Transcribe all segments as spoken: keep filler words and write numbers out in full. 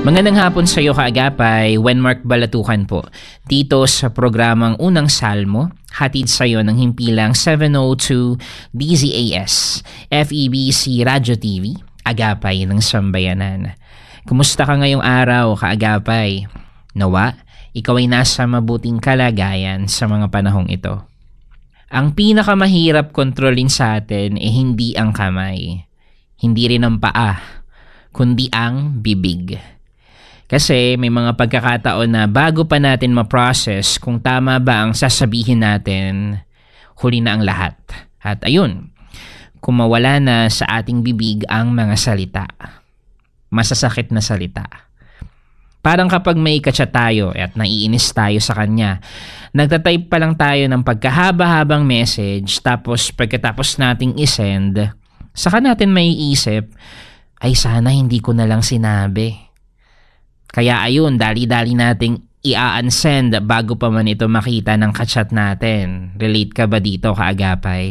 Magandang hapon sa iyo kaagapay, Wenmark Balatukan po. Dito sa programang Unang Salmo, hatid sa iyo ng himpilang seven oh two D Z A S, F E B C Radio T V, Agapay ng Sambayanan. Kumusta ka ngayong araw kaagapay? Nawa, ikaw ay nasa mabuting kalagayan sa mga panahong ito. Ang pinakamahirap kontrolin sa atin ay hindi ang kamay, hindi rin ang paa, kundi ang bibig. Kasi may mga pagkakataon na bago pa natin ma-process kung tama ba ang sasabihin natin, huli na ang lahat. At ayun, kung mawala na sa ating bibig ang mga salita, masasakit na salita. Parang kapag may katsa tayo at naiinis tayo sa kanya, nagtatype pa lang tayo ng pagkahaba-habang message, tapos pagkatapos nating isend, saka natin maiisip, ay sana hindi ko na lang sinabi. Kaya ayun, dali-dali nating i-unsend bago pa man ito makita ng kachat natin. Relate ka ba dito kaagapay?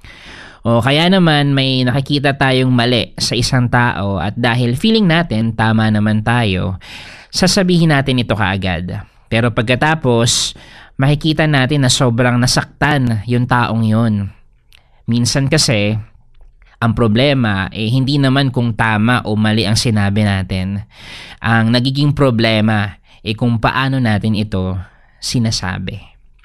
O kaya naman may nakikita tayong mali sa isang tao at dahil feeling natin tama naman tayo, sasabihin natin ito kaagad. Pero pagkatapos, makikita natin na sobrang nasaktan yung taong yun. Minsan kasi, ang problema eh hindi naman kung tama o mali ang sinabi natin. Ang nagiging problema eh kung paano natin ito sinasabi.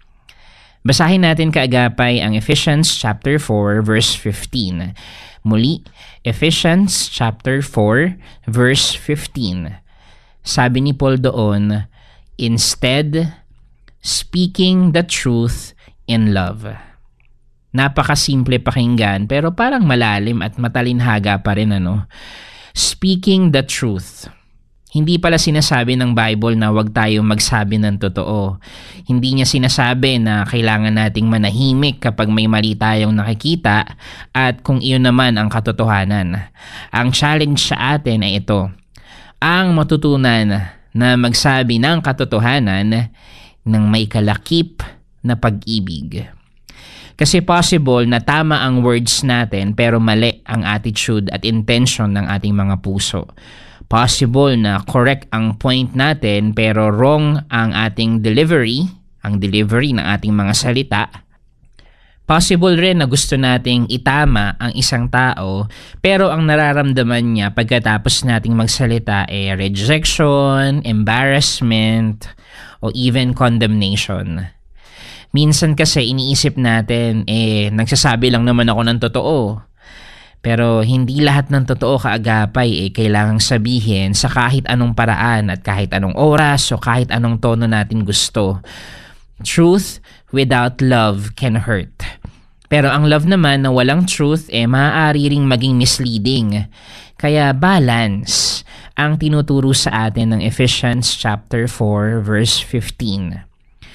Basahin natin kaagapay ang Ephesians chapter four verse fifteen. Muli, Ephesians chapter four verse fifteen. Sabi ni Paul doon, instead, speaking the truth in love. Napakasimple pakinggan pero parang malalim at matalinhaga pa rin ano. Speaking the truth. Hindi pala sinasabi ng Bible na huwag tayong magsabi ng totoo. Hindi niya sinasabi na kailangan nating manahimik kapag may mali tayong nakikita at kung iyon naman ang katotohanan. Ang challenge sa atin ay ito. Ang matutunan na magsabi ng katotohanan ng may kalakip na pag-ibig. Kasi possible na tama ang words natin pero mali ang attitude at intention ng ating mga puso. Possible na correct ang point natin pero wrong ang ating delivery, ang delivery ng ating mga salita. Possible rin na gusto nating itama ang isang tao pero ang nararamdaman niya pagkatapos nating magsalita ay rejection, embarrassment, o even condemnation. Minsan kasi iniisip natin, eh, nagsasabi lang naman ako ng totoo. Pero hindi lahat ng totoo kaagapay eh kailangang sabihin sa kahit anong paraan at kahit anong oras o kahit anong tono natin gusto. Truth without love can hurt. Pero ang love naman na walang truth eh maaari ring maging misleading. Kaya balance ang tinuturo sa atin ng Ephesians chapter four verse fifteen.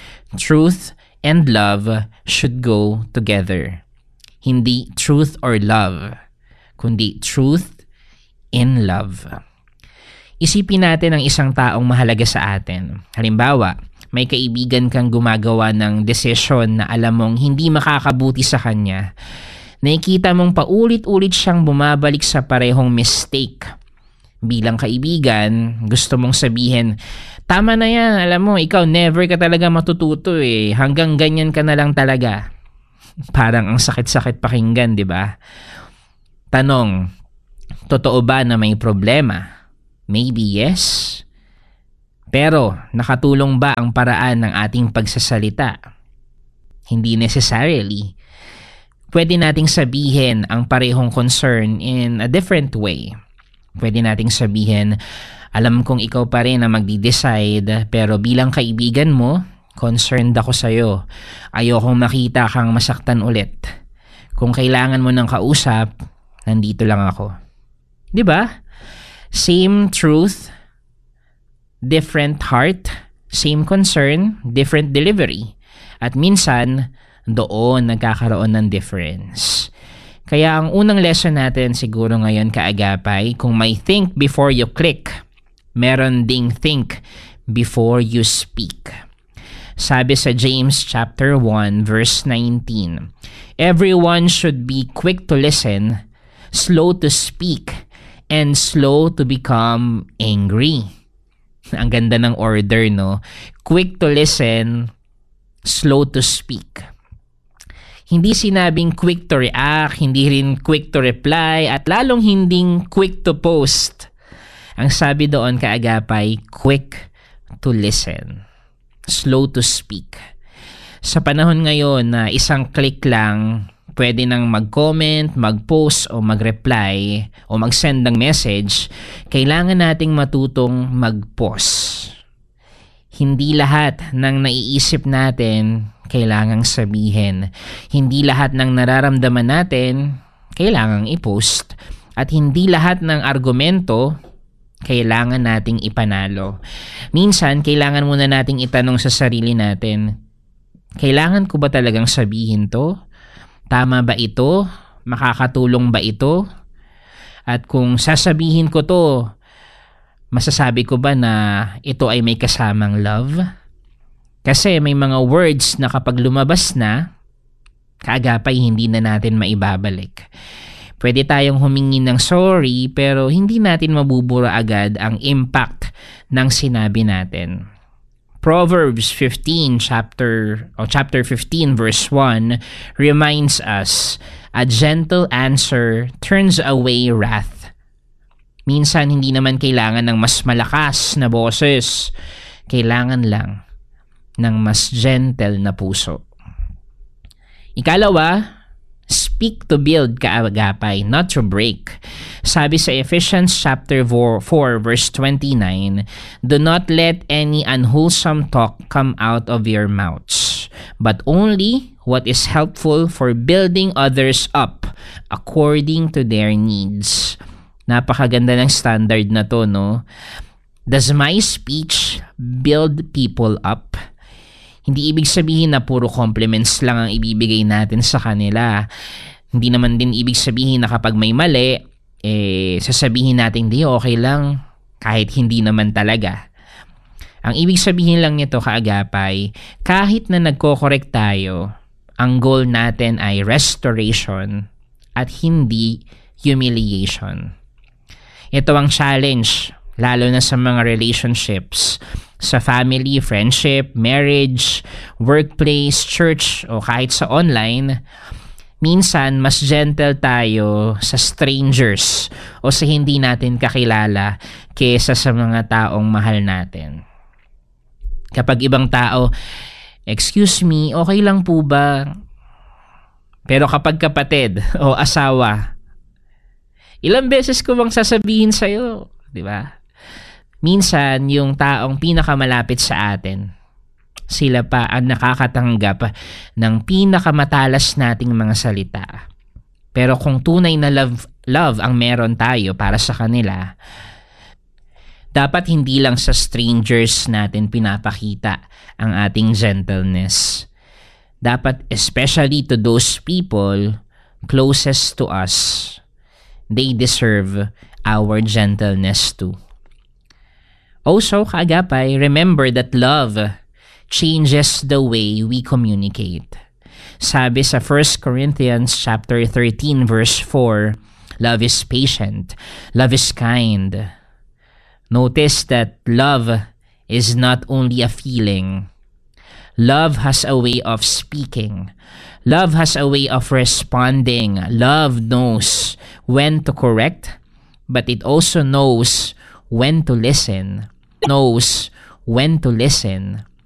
Truth and love should go together. Hindi truth or love, kundi truth in love. Isipin natin ang isang taong mahalaga sa atin. Halimbawa, may kaibigan kang gumagawa ng desisyon na alam mong hindi makakabuti sa kanya. Nakikita mong paulit-ulit siyang bumabalik sa parehong mistake. Bilang kaibigan, gusto mong sabihin, tama na yan, alam mo, ikaw never ka talaga matututo eh. Hanggang ganyan ka na lang talaga. Parang ang sakit-sakit pakinggan, di ba? Tanong, totoo ba na may problema? Maybe yes. Pero nakatulong ba ang paraan ng ating pagsasalita? Hindi necessarily. Pwede nating sabihin ang parehong concern in a different way. Pwede nating sabihin, alam kong ikaw pa rin ang magdi-decide pero bilang kaibigan mo, concerned ako sa'yo. Ayokong makita kang masaktan ulit. Kung kailangan mo ng kausap, nandito lang ako. Di ba? Same truth, different heart, same concern, different delivery. At minsan, doon nagkakaroon ng difference. Kaya ang unang lesson natin siguro ngayon kaagapay, kung may think before you click, meron ding think before you speak. Sabi sa James chapter one verse nineteen, everyone should be quick to listen, slow to speak, and slow to become angry. Ang ganda ng order, no? Quick to listen, slow to speak. Hindi sinabing quick to react, hindi rin quick to reply, at lalong hinding quick to post. Ang sabi doon, kaagapay, quick to listen, slow to speak. Sa panahon ngayon na isang click lang, pwede nang mag-comment, mag-post o mag-reply o mag-send ng message, kailangan nating matutong mag-pause. Hindi lahat ng naiisip natin kailangang sabihin. Hindi lahat ng nararamdaman natin kailangang i-post. At hindi lahat ng argumento kailangan nating ipanalo. Minsan, kailangan muna nating itanong sa sarili natin, kailangan ko ba talagang sabihin to? Tama ba ito? Makakatulong ba ito? At kung sasabihin ko to, masasabi ko ba na ito ay may kasamang love? Kasi may mga words na kapag lumabas na, kaagapay hindi na natin maibabalik. Pwede tayong humingi ng sorry pero hindi natin mabubura agad ang impact ng sinabi natin. Proverbs fifteen chapter or chapter fifteen verse one reminds us, a gentle answer turns away wrath. Minsan hindi naman kailangan ng mas malakas na boses. Kailangan lang ng mas gentle na puso. Ikalawa, speak to build, kaagapay, not to break. Sabi sa Ephesians chapter four verse twenty-nine, do not let any unwholesome talk come out of your mouths, but only what is helpful for building others up according to their needs. Napakaganda ng standard na to, no? Does my speech build people up? Hindi ibig sabihin na puro compliments lang ang ibibigay natin sa kanila. Hindi naman din ibig sabihin na kapag may mali, eh, sasabihin natin di okay lang kahit hindi naman talaga. Ang ibig sabihin lang nito, kaagapay, kahit na nagko-correct tayo, ang goal natin ay restoration at hindi humiliation. Ito ang challenge, lalo na sa mga relationships, sa family, friendship, marriage, workplace, church, o kahit sa online. Minsan, mas gentle tayo sa strangers o sa hindi natin kakilala kaysa sa mga taong mahal natin. Kapag ibang tao, excuse me, okay lang po ba? Pero kapag kapatid o asawa, ilang beses ko bang sasabihin sa'yo? Di ba? Minsan, yung taong pinakamalapit sa atin, sila pa ang nakakatanggap ng pinakamatalas nating mga salita. Pero kung tunay na love, love ang meron tayo para sa kanila, dapat hindi lang sa strangers natin pinapakita ang ating gentleness. Dapat especially to those people closest to us. They deserve our gentleness too. Also, kaagapay, remember that love changes the way we communicate. Sabi sa First Corinthians chapter thirteen verse four, love is patient, love is kind. Notice that love is not only a feeling. Love has a way of speaking. Love has a way of responding. Love knows when to correct, but it also knows when to listen. Knows when to listen